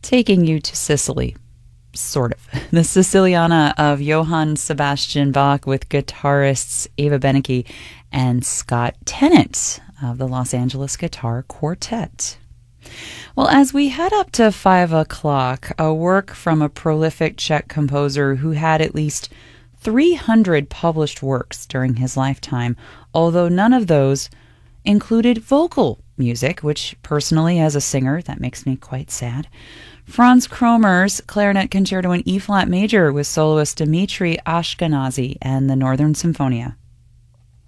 taking you to Sicily. Sort of. The Siciliana of Johann Sebastian Bach with guitarists Ava Benecke and Scott Tennant of the Los Angeles Guitar Quartet. Well, as we head up to 5 o'clock, a work from a prolific Czech composer who had at least 300 published works during his lifetime, although none of those included vocal music, which personally, as a singer, that makes me quite sad. Franz Kromer's Clarinet Concerto in E-flat major with soloist Dmitri Ashkenazy and the Northern Symphonia.